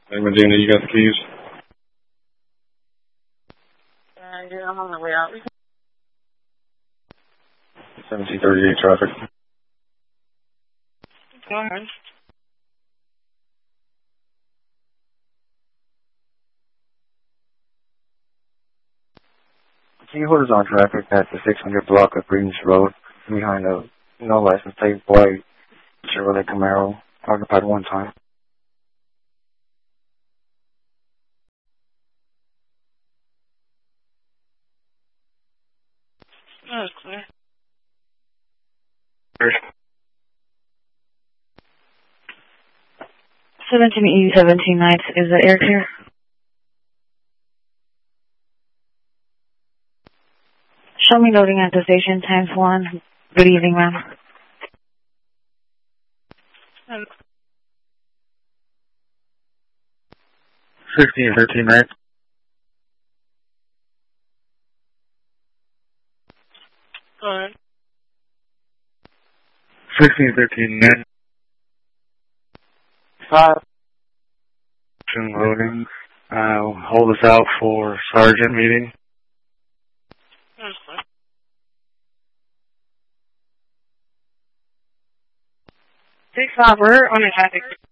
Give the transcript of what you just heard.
Hey, Medina, you got the keys? Yeah, I'm on the way out. 1738 traffic. Go ahead. Key holders on traffic at the 600 block of Greens Road behind a no license plate white Chevrolet Camaro occupied one time. That was clear. 17E, 17 nights. Is the air clear? Show me loading at the station, times 1. Good evening, ma'am. 1613 nights. Go ahead. 1613 nights. 5. Loading. Hold us out for sergeant meeting. That was clear. 6-5, we're on a traffic.